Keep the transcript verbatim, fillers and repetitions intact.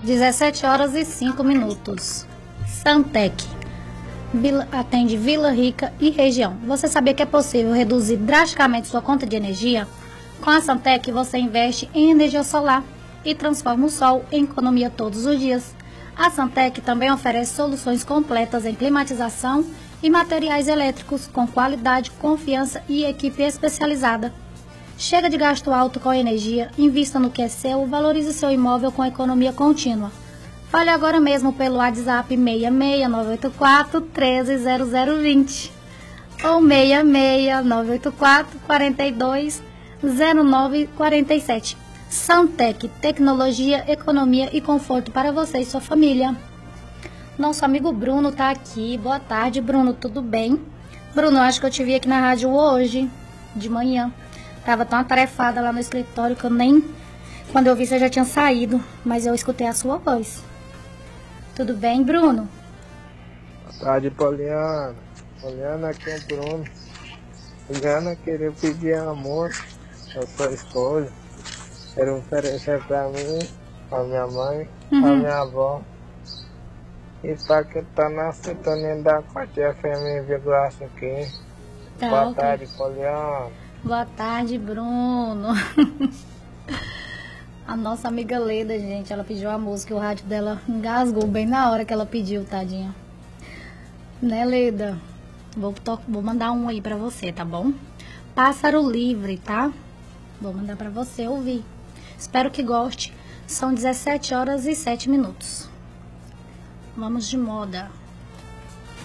dezessete horas e cinco minutos. Santec Vila, atende Vila Rica e região. Você sabia que é possível reduzir drasticamente sua conta de energia? Com a Santec, você investe em energia solar e transforma o sol em economia todos os dias. A Santec também oferece soluções completas em climatização e materiais elétricos com qualidade, confiança e equipe especializada. Chega de gasto alto com energia, invista no que é seu, valorize seu imóvel com economia contínua. Fale agora mesmo pelo WhatsApp seis seis nove oito quatro um três zero zero dois zero ou seis seis nove oito quatro quatro dois zero nove quatro sete. Santec, tecnologia, economia e conforto para você e sua família. Nosso amigo Bruno tá aqui. Boa tarde, Bruno, tudo bem? Bruno, acho que eu te vi aqui na rádio hoje, de manhã. Tava tão atarefada lá no escritório que eu nem... Quando eu vi, você já tinha saído, mas eu escutei a sua voz. Tudo bem, Bruno? Boa tarde, Poliana. Poliana, aqui é o Bruno. Poliana, queria pedir amor à sua esposa. Quero oferecer pra mim, pra minha mãe, Uhum. pra minha avó. E pra que tá na sintonia da Quatro F M vírgula cinco. Tá, Boa ok. tarde, Poliana. Boa tarde, Bruno. A nossa amiga Leda, gente, ela pediu a música e o rádio dela engasgou bem na hora que ela pediu, tadinha. Né, Leda? Vou, to- vou mandar um aí pra você, tá bom? Pássaro Livre, tá? Vou mandar pra você ouvir. Espero que goste. São dezessete horas e sete minutos. Vamos de moda.